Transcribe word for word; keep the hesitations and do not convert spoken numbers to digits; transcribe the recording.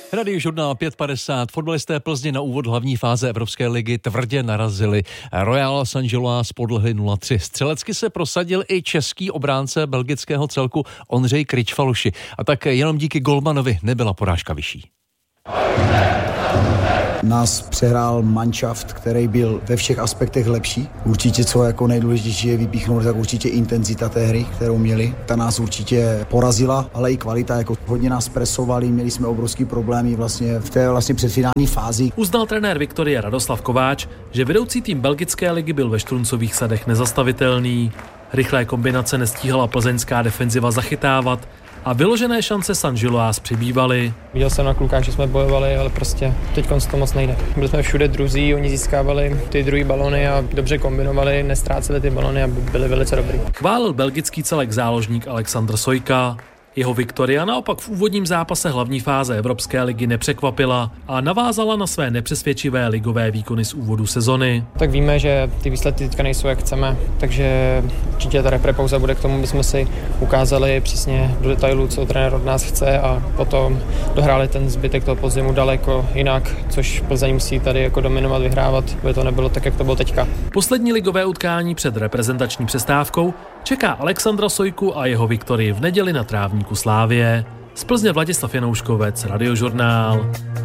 Radiožurnál pět padesát. Fotbalisté Plzně na úvod hlavní fáze Evropské ligy tvrdě narazili. Royal Saint-Gilloise podlehli nula tři. Střelecky se prosadil i český obránce belgického celku Ondřej Kričfaluši. A tak jenom díky golmanovi nebyla porážka vyšší. Nás přehrál manšaft, který byl ve všech aspektech lepší. Určitě, co jako nejdůležitější je vypíchnout, tak určitě intenzita té hry, kterou měli. Ta nás určitě porazila, ale i kvalita, jako hodně nás presovali, měli jsme obrovský problémy vlastně v té vlastně předfinální fázi. Uznal trenér Viktorie Radoslav Kováč, že vedoucí tým belgické ligy byl ve Štruncových sadech nezastavitelný. Rychlé kombinace nestíhala plzeňská defenziva zachytávat a vyložené šance Saint-Gilloise přibývaly. Viděl jsem na klukách, že jsme bojovali, ale prostě teď to moc nejde. Byli jsme všude druzí, oni získávali ty druhý balony a dobře kombinovali, nestráceli ty balony a byli velice dobrý. Chválil belgický celek záložník Alexandr Sojka. Jeho Viktoria naopak v úvodním zápase hlavní fáze Evropské ligy nepřekvapila a navázala na své nepřesvědčivé ligové výkony z úvodu sezony. Tak víme, že ty výsledky teďka nejsou, jak chceme, takže určitě ta reprepauza bude k tomu, aby jsme si ukázali přesně do detailů, co trenér od nás chce a potom dohráli ten zbytek toho podzimu daleko jinak, což Plzeň musí tady jako dominovat, vyhrávat, aby to nebylo tak, jak to bylo teďka. Poslední ligové utkání před reprezentační přestávkou čeká Alexandra Sojku a jeho Viktorii v neděli na trávníku Slavie. Z Plzně Vladislav Janouškovec, Radiožurnál.